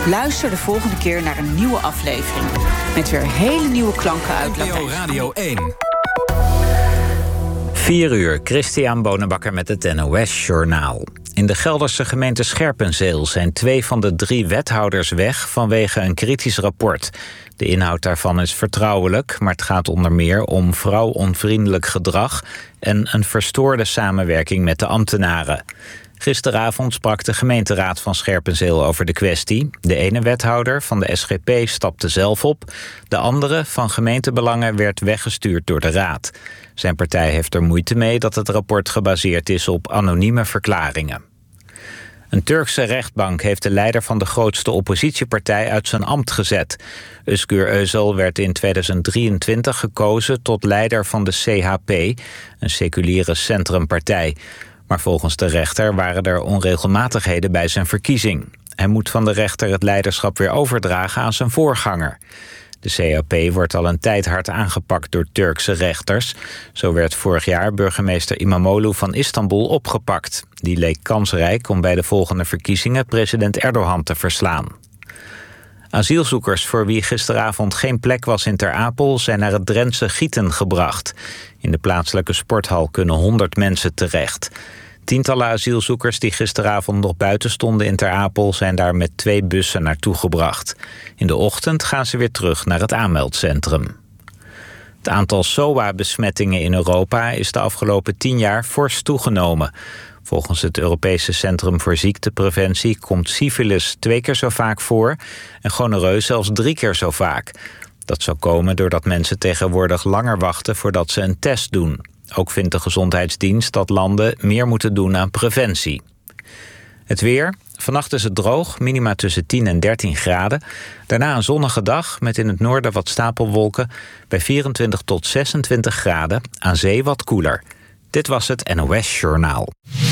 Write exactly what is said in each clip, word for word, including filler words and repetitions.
Luister de volgende keer naar een nieuwe aflevering. Met weer hele nieuwe klanken uit N P O Radio één. vier uur, Christian Bonenbakker met het N O S-journaal. In de Gelderse gemeente Scherpenzeel zijn twee van de drie wethouders weg vanwege een kritisch rapport. De inhoud daarvan is vertrouwelijk, maar het gaat onder meer om vrouwonvriendelijk gedrag en een verstoorde samenwerking met de ambtenaren. Gisteravond sprak de gemeenteraad van Scherpenzeel over de kwestie. De ene wethouder van de S G P stapte zelf op. De andere van gemeentebelangen werd weggestuurd door de raad. Zijn partij heeft er moeite mee dat het rapport gebaseerd is op anonieme verklaringen. Een Turkse rechtbank heeft de leider van de grootste oppositiepartij uit zijn ambt gezet. Özgür Özel werd in tweeduizend drieëntwintig gekozen tot leider van de C H P, een seculiere centrumpartij. Maar volgens de rechter waren er onregelmatigheden bij zijn verkiezing. Hij moet van de rechter het leiderschap weer overdragen aan zijn voorganger. De C H P wordt al een tijd hard aangepakt door Turkse rechters. Zo werd vorig jaar burgemeester Imamoglu van Istanbul opgepakt. Die leek kansrijk om bij de volgende verkiezingen president Erdogan te verslaan. Asielzoekers voor wie gisteravond geen plek was in Ter Apel zijn naar het Drentse Gieten gebracht. In de plaatselijke sporthal kunnen honderd mensen terecht. Tientallen asielzoekers die gisteravond nog buiten stonden in Ter Apel zijn daar met twee bussen naartoe gebracht. In de ochtend gaan ze weer terug naar het aanmeldcentrum. Het aantal S O A-besmettingen in Europa is de afgelopen tien jaar fors toegenomen. Volgens het Europese Centrum voor Ziektepreventie komt syfilis twee keer zo vaak voor en gonoreu zelfs drie keer zo vaak. Dat zou komen doordat mensen tegenwoordig langer wachten voordat ze een test doen. Ook vindt de Gezondheidsdienst dat landen meer moeten doen aan preventie. Het weer. Vannacht is het droog, minima tussen tien en dertien graden. Daarna een zonnige dag met in het noorden wat stapelwolken. Bij vierentwintig tot zesentwintig graden, aan zee wat koeler. Dit was het N O S-journaal.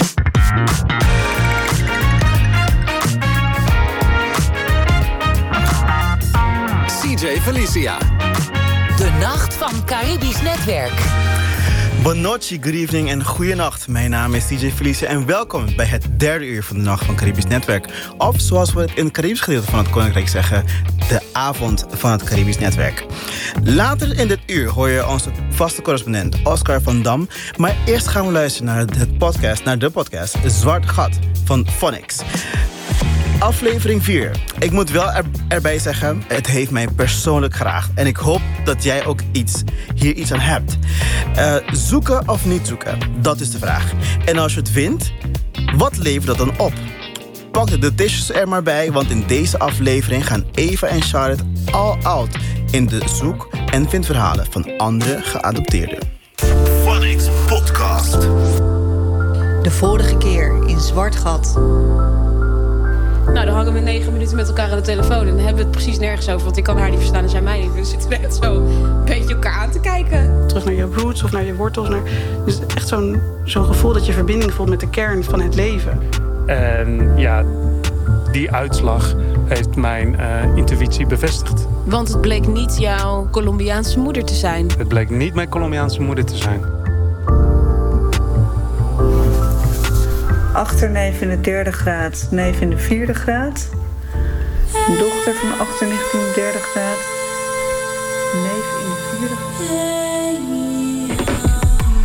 C J Felicia. De Nacht van Caribisch Netwerk. Bonnoci, good evening en goeienacht. Mijn naam is D J Felicia en welkom bij het derde uur van de Nacht van Caribisch Netwerk. Of zoals we het in het Caribisch gedeelte van het Koninkrijk zeggen, de avond van het Caribisch Netwerk. Later in dit uur hoor je onze vaste correspondent Oscar van Dam. Maar eerst gaan we luisteren naar het podcast, naar de podcast Zwart Gat van Phonics. Aflevering vier. Ik moet wel er, erbij zeggen, het heeft mij persoonlijk geraakt. En ik hoop dat jij ook iets, hier iets aan hebt. Uh, zoeken of niet zoeken? Dat is de vraag. En als je het vindt, wat levert dat dan op? Pak de tissues er maar bij, want in deze aflevering gaan Eva en Charlotte all out in de zoek- en vindverhalen van andere geadopteerden. Phonics Podcast. De vorige keer in Zwart Gat. Nou, dan hangen we negen minuten met elkaar aan de telefoon en dan hebben we het precies nergens over, want ik kan haar niet verstaan en zij mij niet. We zitten net zo een beetje elkaar aan te kijken. Terug naar je roots of naar je wortels. Naar... Dus echt zo'n, zo'n gevoel dat je verbinding voelt met de kern van het leven. En ja, die uitslag heeft mijn uh, intuïtie bevestigd. Want het bleek niet jouw Colombiaanse moeder te zijn. Het bleek niet mijn Colombiaanse moeder te zijn. Achterneef in de derde graad, neef in de vierde graad. Dochter van achterneef in de derde graad. Neef in de vierde graad.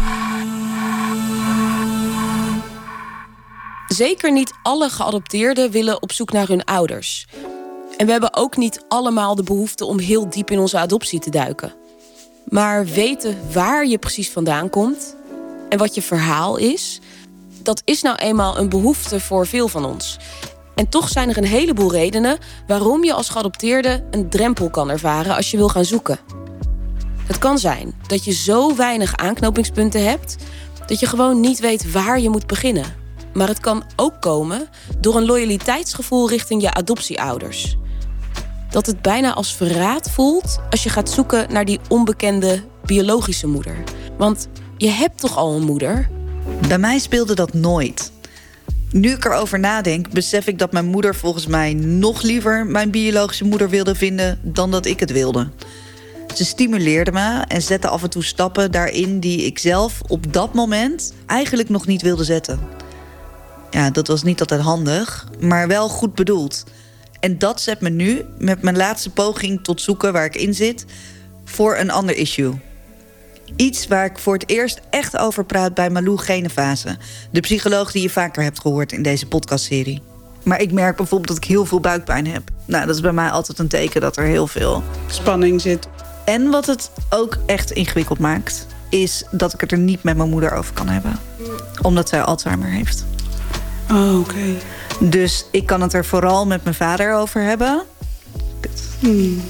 Zeker niet alle geadopteerden willen op zoek naar hun ouders. En we hebben ook niet allemaal de behoefte om heel diep in onze adoptie te duiken. Maar weten waar je precies vandaan komt en wat je verhaal is, dat is nou eenmaal een behoefte voor veel van ons. En toch zijn er een heleboel redenen waarom je als geadopteerde een drempel kan ervaren als je wil gaan zoeken. Het kan zijn dat je zo weinig aanknopingspunten hebt dat je gewoon niet weet waar je moet beginnen. Maar het kan ook komen door een loyaliteitsgevoel richting je adoptieouders. Dat het bijna als verraad voelt als je gaat zoeken naar die onbekende biologische moeder. Want je hebt toch al een moeder? Bij mij speelde dat nooit. Nu ik erover nadenk, besef ik dat mijn moeder volgens mij nog liever mijn biologische moeder wilde vinden dan dat ik het wilde. Ze stimuleerde me en zette af en toe stappen daarin die ik zelf op dat moment eigenlijk nog niet wilde zetten. Ja, dat was niet altijd handig, maar wel goed bedoeld. En dat zet me nu, met mijn laatste poging tot zoeken waar ik in zit, voor een ander issue. Iets waar ik voor het eerst echt over praat bij Malou Genefase, de psycholoog die je vaker hebt gehoord in deze podcastserie. Maar ik merk bijvoorbeeld dat ik heel veel buikpijn heb. Nou, dat is bij mij altijd een teken dat er heel veel spanning zit. En wat het ook echt ingewikkeld maakt, is dat ik het er niet met mijn moeder over kan hebben. Omdat zij Alzheimer heeft. Oh, oké. Okay. Dus ik kan het er vooral met mijn vader over hebben. Hmm.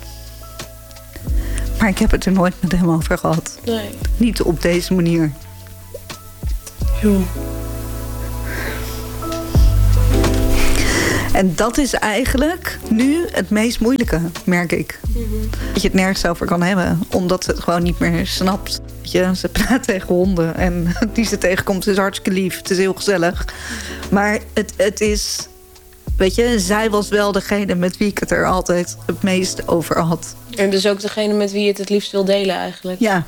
Maar ik heb het er nooit met hem over gehad. Nee. Niet op deze manier. Joh. En dat is eigenlijk nu het meest moeilijke, merk ik. Mm-hmm. Dat je het nergens over kan hebben, omdat ze het gewoon niet meer snapt. Weet je, ze praat tegen honden en die ze tegenkomt is hartstikke lief. Het is heel gezellig. Maar het, het is, weet je, zij was wel degene met wie ik het er altijd het meest over had. En dus ook degene met wie je het het liefst wil delen eigenlijk. Ja.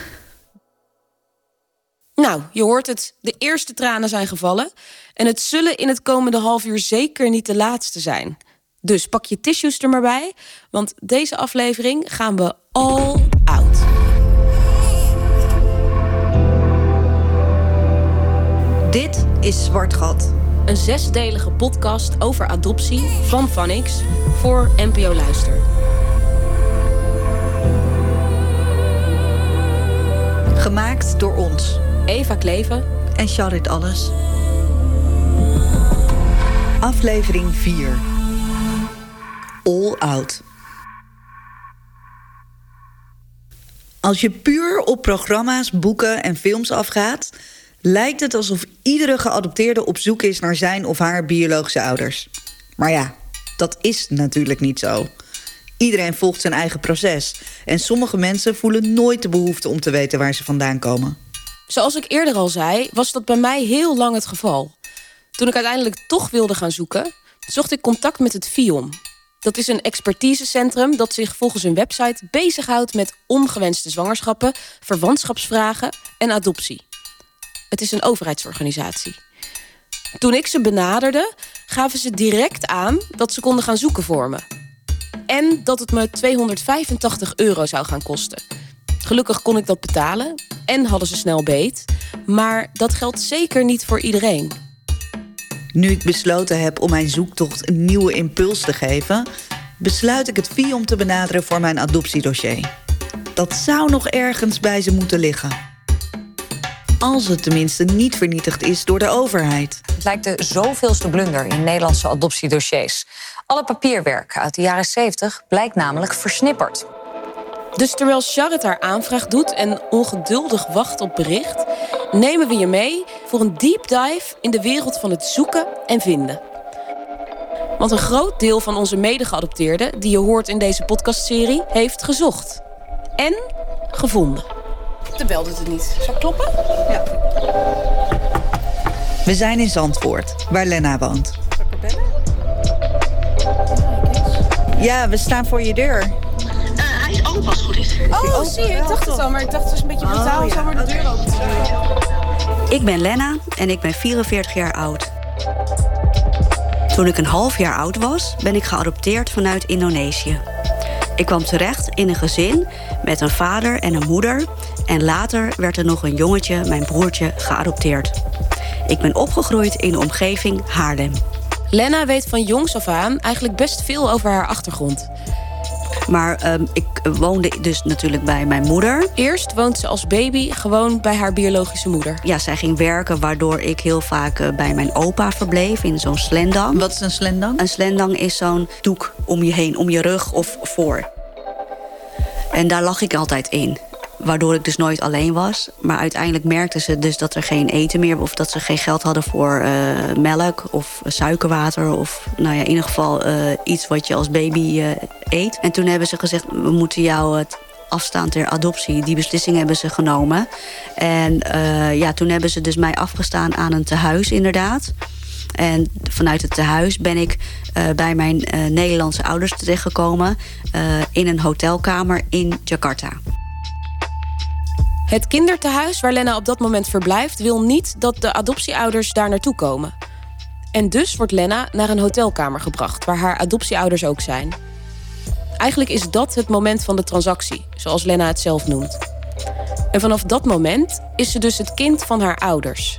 Nou, je hoort het. De eerste tranen zijn gevallen. En het zullen in het komende half uur zeker niet de laatste zijn. Dus pak je tissues er maar bij. Want deze aflevering gaan we all out. Dit is Zwart Gat. Een zesdelige podcast over adoptie van Phonics voor N P O Luister. Gemaakt door ons. Eva Kleven en Charit Alles. Aflevering vier. All Out. Als je puur op programma's, boeken en films afgaat, lijkt het alsof iedere geadopteerde op zoek is naar zijn of haar biologische ouders. Maar ja, dat is natuurlijk niet zo. Iedereen volgt zijn eigen proces. En sommige mensen voelen nooit de behoefte om te weten waar ze vandaan komen. Zoals ik eerder al zei, was dat bij mij heel lang het geval. Toen ik uiteindelijk toch wilde gaan zoeken, zocht ik contact met het FIOM. Dat is een expertisecentrum dat zich volgens een website bezighoudt met ongewenste zwangerschappen, verwantschapsvragen en adoptie. Het is een overheidsorganisatie. Toen ik ze benaderde, gaven ze direct aan dat ze konden gaan zoeken voor me. En dat het me tweehonderdvijfentachtig euro zou gaan kosten. Gelukkig kon ik dat betalen en hadden ze snel beet. Maar dat geldt zeker niet voor iedereen. Nu ik besloten heb om mijn zoektocht een nieuwe impuls te geven, besluit ik het FIOM te benaderen voor mijn adoptiedossier. Dat zou nog ergens bij ze moeten liggen. Als het tenminste niet vernietigd is door de overheid. Het lijkt de zoveelste blunder in Nederlandse adoptiedossiers. Alle papierwerk uit de jaren zeventig blijkt namelijk versnipperd. Dus terwijl Charit haar aanvraag doet en ongeduldig wacht op bericht, nemen we je mee voor een deep dive in de wereld van het zoeken en vinden. Want een groot deel van onze medegeadopteerden, die je hoort in deze podcastserie, heeft gezocht. En gevonden. De bel doet het niet. Zal ik kloppen? Ja. We zijn in Zandvoort, waar Lena woont. Zal ik er bellen? Ja, we staan voor je deur. Hij is open als het goed is. Oh, zie je, ik dacht het al, maar ik dacht het was een beetje brutaal om zo maar de deur open te doen. Ik ben Lena en ik ben vierenveertig jaar oud. Toen ik een half jaar oud was, ben ik geadopteerd vanuit Indonesië. Ik kwam terecht in een gezin met een vader en een moeder. En later werd er nog een jongetje, mijn broertje, geadopteerd. Ik ben opgegroeid in de omgeving Haarlem. Lena weet van jongs af aan eigenlijk best veel over haar achtergrond. Maar um, ik woonde dus natuurlijk bij mijn moeder. Eerst woont ze als baby gewoon bij haar biologische moeder. Ja, zij ging werken, waardoor ik heel vaak uh, bij mijn opa verbleef in zo'n slendang. Wat is een slendang? Een slendang is zo'n doek om je heen, om je rug of voor. En daar lag ik altijd in. Waardoor ik dus nooit alleen was. Maar uiteindelijk merkten ze dus dat er geen eten meer... of dat ze geen geld hadden voor uh, melk of suikerwater... of nou ja, in ieder geval uh, iets wat je als baby uh, eet. En toen hebben ze gezegd, we moeten jou het afstaan ter adoptie. Die beslissing hebben ze genomen. En uh, ja, toen hebben ze dus mij afgestaan aan een tehuis inderdaad. En vanuit het tehuis ben ik uh, bij mijn uh, Nederlandse ouders terechtgekomen... Uh, in een hotelkamer in Jakarta. Het kindertehuis waar Lena op dat moment verblijft wil niet dat de adoptieouders daar naartoe komen. En dus wordt Lena naar een hotelkamer gebracht, waar haar adoptieouders ook zijn. Eigenlijk is dat het moment van de transactie, zoals Lena het zelf noemt. En vanaf dat moment is ze dus het kind van haar ouders.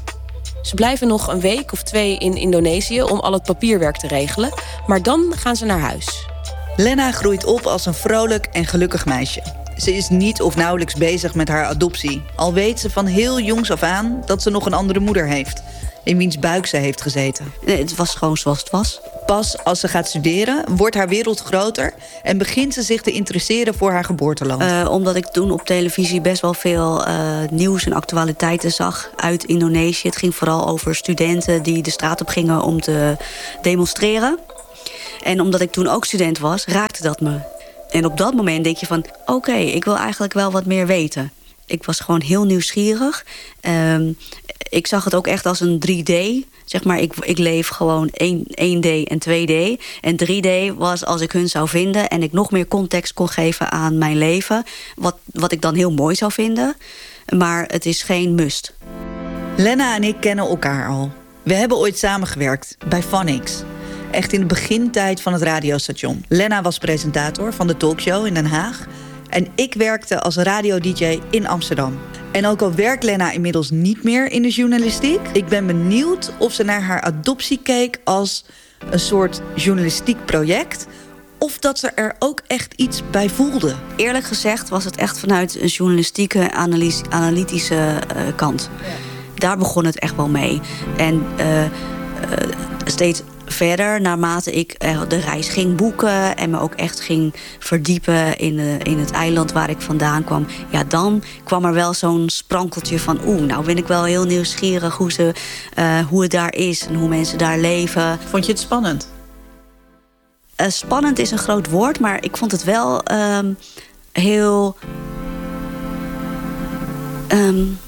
Ze blijven nog een week of twee in Indonesië om al het papierwerk te regelen, maar dan gaan ze naar huis. Lena groeit op als een vrolijk en gelukkig meisje. Ze is niet of nauwelijks bezig met haar adoptie. Al weet ze van heel jongs af aan dat ze nog een andere moeder heeft, in wiens buik ze heeft gezeten. Nee, het was gewoon zoals het was. Pas als ze gaat studeren, wordt haar wereld groter en begint ze zich te interesseren voor haar geboorteland. Uh, omdat ik toen op televisie best wel veel uh, nieuws en actualiteiten zag uit Indonesië. Het ging vooral over studenten die de straat op gingen om te demonstreren. En omdat ik toen ook student was, raakte dat me. En op dat moment denk je van, oké, okay, ik wil eigenlijk wel wat meer weten. Ik was gewoon heel nieuwsgierig. Um, ik zag het ook echt als een drie D. Zeg maar, ik, ik leef gewoon één D en twee D. En drie D was als ik hun zou vinden en ik nog meer context kon geven aan mijn leven. Wat, wat ik dan heel mooi zou vinden. Maar het is geen must. Lena en ik kennen elkaar al. We hebben ooit samengewerkt bij Phonics. Echt in de begintijd van het radiostation. Lena was presentator van de talkshow in Den Haag. En ik werkte als radio-dj in Amsterdam. En ook al werkt Lena inmiddels niet meer in de journalistiek, ik ben benieuwd of ze naar haar adoptie keek als een soort journalistiek project, of dat ze er ook echt iets bij voelde. Eerlijk gezegd was het echt vanuit een journalistieke, analys- analytische uh, kant. Ja. Daar begon het echt wel mee. En uh, uh, steeds verder, naarmate ik de reis ging boeken en me ook echt ging verdiepen in, de, in het eiland waar ik vandaan kwam, ja, dan kwam er wel zo'n sprankeltje van, oeh, nou ben ik wel heel nieuwsgierig hoe, ze, uh, hoe het daar is en hoe mensen daar leven. Vond je het spannend? Uh, spannend is een groot woord, maar ik vond het wel um, heel... Um,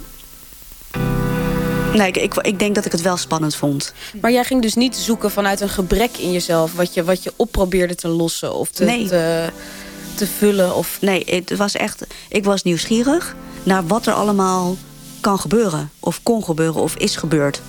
Nee, ik, ik, ik denk dat ik het wel spannend vond. Maar jij ging dus niet zoeken vanuit een gebrek in jezelf, wat je, wat je op probeerde te lossen of te, nee. te, te vullen? Of... Nee, het was echt, ik was nieuwsgierig naar wat er allemaal kan gebeuren. Of kon gebeuren of is gebeurd.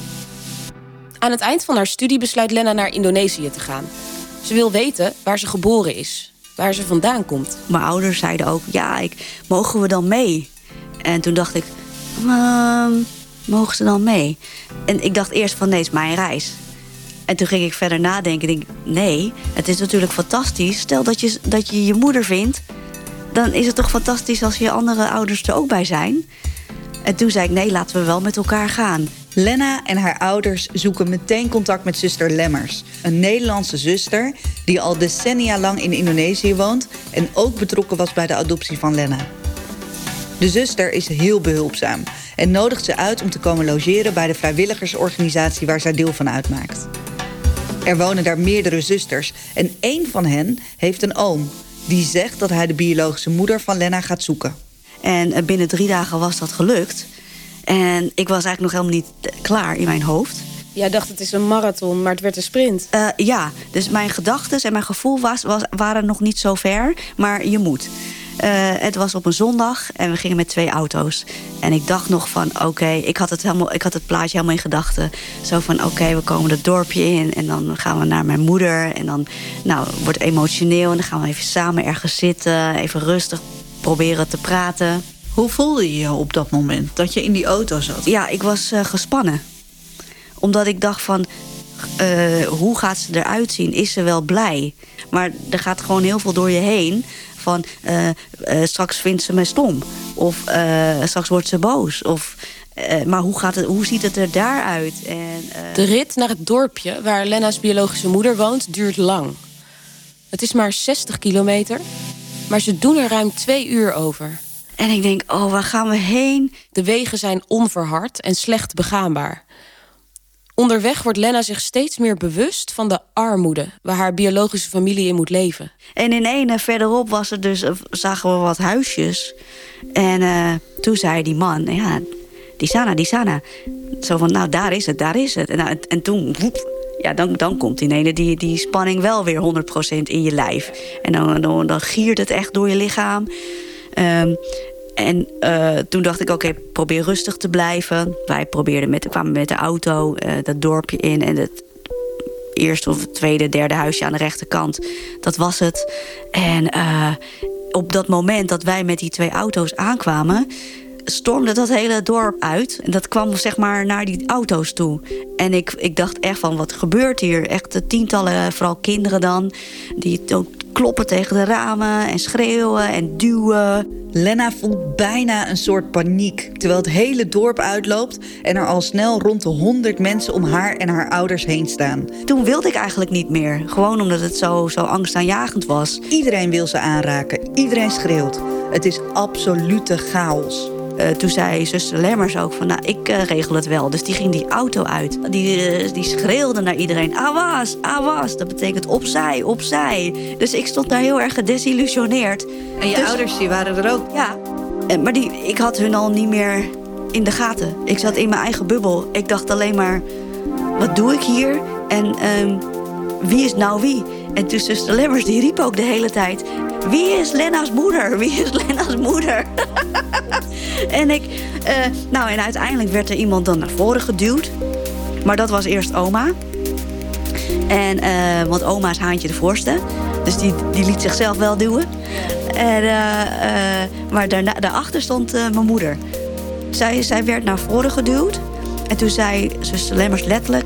Aan het eind van haar studie besluit Lena naar Indonesië te gaan. Ze wil weten waar ze geboren is, waar ze vandaan komt. Mijn ouders zeiden ook, ja, ik, mogen we dan mee? En toen dacht ik, Uh, mogen ze dan mee? En ik dacht eerst van, nee, het is mijn reis. En toen ging ik verder nadenken. En denk, nee, het is natuurlijk fantastisch. Stel dat je, dat je je moeder vindt, dan is het toch fantastisch als je andere ouders er ook bij zijn. En toen zei ik, nee, laten we wel met elkaar gaan. Lena en haar ouders zoeken meteen contact met zuster Lemmers. Een Nederlandse zuster die al decennia lang in Indonesië woont en ook betrokken was bij de adoptie van Lena. De zuster is heel behulpzaam en nodigt ze uit om te komen logeren bij de vrijwilligersorganisatie waar zij deel van uitmaakt. Er wonen daar meerdere zusters en één van hen heeft een oom die zegt dat hij de biologische moeder van Lena gaat zoeken. En binnen drie dagen was dat gelukt. En ik was eigenlijk nog helemaal niet klaar in mijn hoofd. Jij dacht het is een marathon, maar het werd een sprint. Uh, ja, dus mijn gedachten en mijn gevoel was, was, waren nog niet zo ver, maar je moet. Uh, het was op een zondag en we gingen met twee auto's. En ik dacht nog van, oké, okay, ik had het helemaal, ik had het plaatje helemaal in gedachten. Zo van, oké, okay, we komen het dorpje in en dan gaan we naar mijn moeder. En dan nou, wordt het emotioneel en dan gaan we even samen ergens zitten, even rustig proberen te praten. Hoe voelde je je op dat moment dat je in die auto zat? Ja, ik was uh, gespannen. Omdat ik dacht van, uh, hoe gaat ze eruit zien? Is ze wel blij? Maar er gaat gewoon heel veel door je heen. Van, uh, uh, straks vindt ze me stom. Of uh, straks wordt ze boos. Of, uh, maar hoe, gaat het, hoe ziet het er daaruit? En, uh... De rit naar het dorpje waar Lena's biologische moeder woont duurt lang. Het is maar zestig kilometer, maar ze doen er ruim twee uur over. En ik denk, oh, waar gaan we heen? De wegen zijn onverhard en slecht begaanbaar. Onderweg wordt Lena zich steeds meer bewust van de armoede waar haar biologische familie in moet leven. En in ene verderop was er dus, zagen we wat huisjes. En uh, toen zei die man, ja, die Sana, die Sana. Zo van, nou, daar is het, daar is het. En, nou, en toen, ja, dan, dan komt in ene die, die spanning wel weer honderd procent in je lijf. En dan, dan, dan giert het echt door je lichaam. Um, En uh, toen dacht ik, oké, okay, probeer rustig te blijven. Wij probeerden met, kwamen met de auto uh, dat dorpje in. En het eerste of het tweede, derde huisje aan de rechterkant. Dat was het. En uh, op dat moment dat wij met die twee auto's aankwamen, stormde dat hele dorp uit. En dat kwam zeg maar naar die auto's toe. En ik, ik dacht echt van, wat gebeurt hier? Echt tientallen, vooral kinderen dan, die ook kloppen tegen de ramen en schreeuwen en duwen. Lena voelt bijna een soort paniek, terwijl het hele dorp uitloopt en er al snel rond de honderd mensen om haar en haar ouders heen staan. Toen wilde ik eigenlijk niet meer, gewoon omdat het zo, zo angstaanjagend was. Iedereen wil ze aanraken, iedereen schreeuwt. Het is absolute chaos. Uh, toen zei zuster Lemmers ook van, nou, ik uh, regel het wel. Dus die ging die auto uit. Die, uh, die schreeuwde naar iedereen, awas, awas. Dat betekent opzij, opzij. Dus ik stond daar heel erg gedesillusioneerd. En je dus, ouders, die waren er ook? Ja, en, maar die, ik had hun al niet meer in de gaten. Ik zat in mijn eigen bubbel. Ik dacht alleen maar, wat doe ik hier? En um, wie is nou wie? En toen zuster Lemmers, die riep ook de hele tijd, wie is Lena's moeder? Wie is Lena's moeder? en ik, uh, nou en uiteindelijk werd er iemand dan naar voren geduwd. Maar dat was eerst oma. En, uh, want oma is Haantje de voorste. Dus die, die liet zichzelf wel duwen. En, uh, uh, maar daarna, daarachter stond uh, mijn moeder. Zij, zij werd naar voren geduwd. En toen zei zuster Lemmers letterlijk,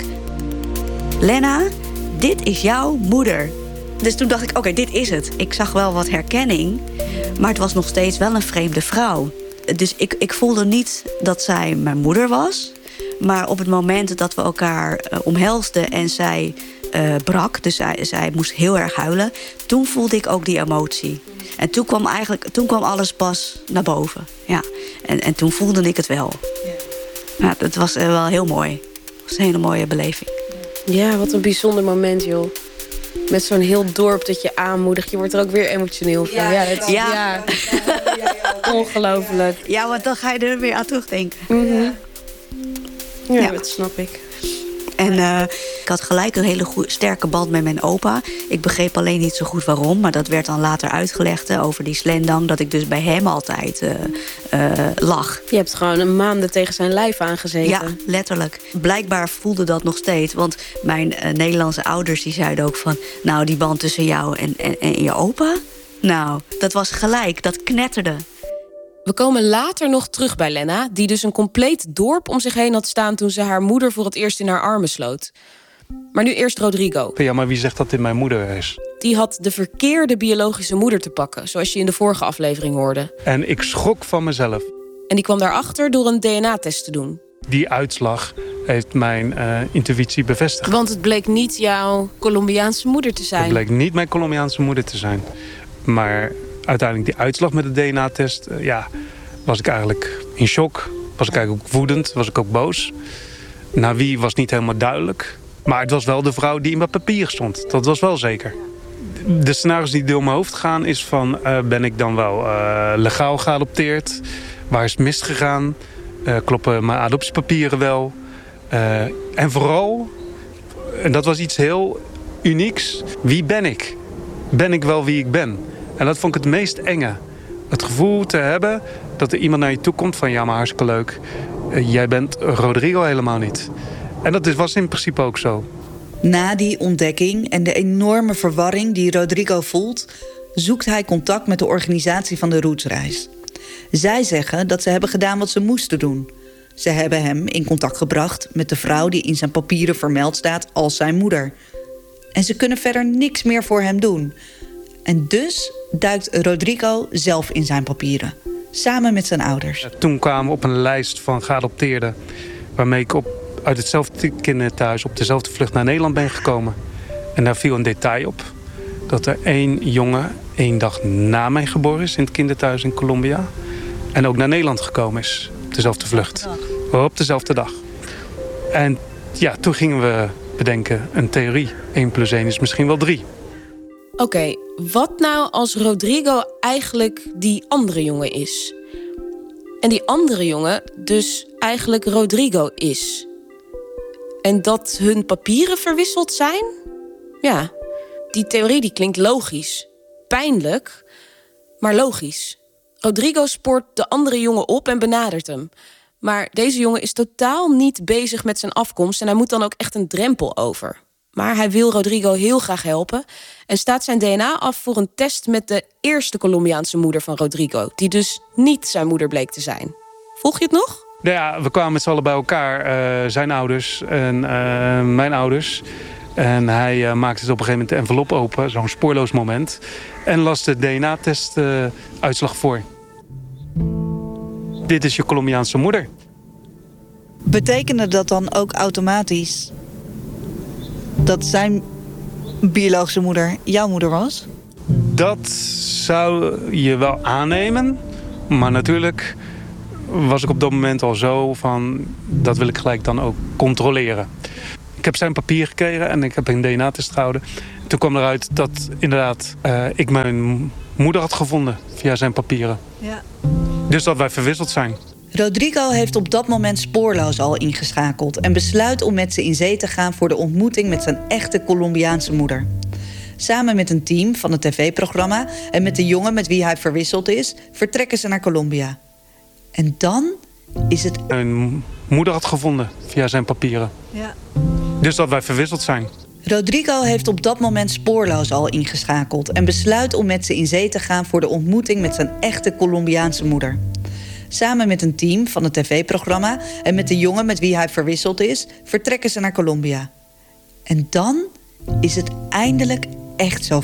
Lena, dit is jouw moeder. Dus toen dacht ik, oké, okay, dit is het. Ik zag wel wat herkenning, maar het was nog steeds wel een vreemde vrouw. Dus ik, ik voelde niet dat zij mijn moeder was. Maar op het moment dat we elkaar uh, omhelsden en zij uh, brak, dus zij, zij moest heel erg huilen, toen voelde ik ook die emotie. En toen kwam eigenlijk, toen kwam alles pas naar boven. Ja. En, en toen voelde ik het wel. Ja. Nou, dat was uh, wel heel mooi. Het was een hele mooie beleving. Ja, wat een bijzonder moment, joh. Met zo'n heel dorp dat je aanmoedigt. Je wordt er ook weer emotioneel van. Ja, ja, het, ja. ja. ja. Ongelooflijk. Ja, want dan ga je er weer aan terugdenken. Mm-hmm. Ja, ja, dat snap ik. En uh, ik had gelijk een hele goede, sterke band met mijn opa. Ik begreep alleen niet zo goed waarom. Maar dat werd dan later uitgelegd uh, over die slendang. Dat ik dus bij hem altijd uh, uh, lag. Je hebt gewoon een maanden tegen zijn lijf aangezeten. Ja, letterlijk. Blijkbaar voelde dat nog steeds. Want mijn uh, Nederlandse ouders die zeiden ook van, nou, die band tussen jou en, en, en je opa? Nou, dat was gelijk. Dat knetterde. We komen later nog terug bij Lena, die dus een compleet dorp om zich heen had staan toen ze haar moeder voor het eerst in haar armen sloot. Maar nu eerst Rodrigo. Ja, maar wie zegt dat dit mijn moeder is? Die had de verkeerde biologische moeder te pakken, zoals je in de vorige aflevering hoorde. En ik schrok van mezelf. En die kwam daarachter door een D N A-test te doen. Die uitslag heeft mijn uh, intuïtie bevestigd. Want het bleek niet jouw Colombiaanse moeder te zijn. Het bleek niet mijn Colombiaanse moeder te zijn. Maar uiteindelijk die uitslag met de D N A-test, uh, ja, was ik eigenlijk in shock. Was ik eigenlijk ook woedend, was ik ook boos. Naar wie was niet helemaal duidelijk. Maar het was wel de vrouw die in mijn papier stond. Dat was wel zeker. De scenario's die door mijn hoofd gaan is van, uh, ben ik dan wel uh, legaal geadopteerd? Waar is het misgegaan? Uh, kloppen mijn adoptiepapieren wel? Uh, en vooral, en dat was iets heel unieks, wie ben ik? Ben ik wel wie ik ben? En dat vond ik het meest enge. Het gevoel te hebben dat er iemand naar je toe komt van, ja, maar hartstikke leuk. Uh, jij bent Rodrigo helemaal niet. En dat was in principe ook zo. Na die ontdekking en de enorme verwarring die Rodrigo voelt, zoekt hij contact met de organisatie van de Rootsreis. Zij zeggen dat ze hebben gedaan wat ze moesten doen. Ze hebben hem in contact gebracht met de vrouw die in zijn papieren vermeld staat als zijn moeder. En ze kunnen verder niks meer voor hem doen. En dus duikt Rodrigo zelf in zijn papieren, samen met zijn ouders. Toen kwamen we op een lijst van geadopteerden, waarmee ik op, uit hetzelfde kinderthuis op dezelfde vlucht naar Nederland ben gekomen. En daar viel een detail op, dat er één jongen één dag na mij geboren is in het kinderthuis in Colombia. En ook naar Nederland gekomen is, op dezelfde vlucht. Op dezelfde dag. En ja, toen gingen we bedenken, een theorie. één plus één is misschien wel drie. Oké, okay, wat nou als Rodrigo eigenlijk die andere jongen is? En die andere jongen dus eigenlijk Rodrigo is? En dat hun papieren verwisseld zijn? Ja, die theorie die klinkt logisch. Pijnlijk, maar logisch. Rodrigo spoort de andere jongen op en benadert hem. Maar deze jongen is totaal niet bezig met zijn afkomst en hij moet dan ook echt een drempel over. Maar hij wil Rodrigo heel graag helpen en staat zijn D N A af voor een test met de eerste Colombiaanse moeder van Rodrigo, die dus niet zijn moeder bleek te zijn. Volg je het nog? Ja, we kwamen met z'n allen bij elkaar, uh, zijn ouders en uh, mijn ouders. En hij uh, maakte dus op een gegeven moment de envelop open, zo'n spoorloos moment. En las de D N A-test uh, uitslag voor. Dit is je Colombiaanse moeder. Betekende dat dan ook automatisch dat zijn biologische moeder jouw moeder was? Dat zou je wel aannemen. Maar natuurlijk was ik op dat moment al zo van, dat wil ik gelijk dan ook controleren. Ik heb zijn papier gekregen en ik heb een D N A-test gehouden. Toen kwam eruit dat inderdaad uh, ik mijn moeder had gevonden via zijn papieren. Ja. Dus dat wij verwisseld zijn. Rodrigo heeft op dat moment spoorloos al ingeschakeld en besluit om met ze in zee te gaan voor de ontmoeting met zijn echte Colombiaanse moeder. Samen met een team van het tv-programma en met de jongen met wie hij verwisseld is, vertrekken ze naar Colombia. En dan is het... Mijn moeder had gevonden via zijn papieren. Ja. Dus dat wij verwisseld zijn. Rodrigo heeft op dat moment spoorloos al ingeschakeld en besluit om met ze in zee te gaan voor de ontmoeting met zijn echte Colombiaanse moeder. Samen met een team van het tv-programma en met de jongen met wie hij verwisseld is, vertrekken ze naar Colombia. En dan is het eindelijk echt zover.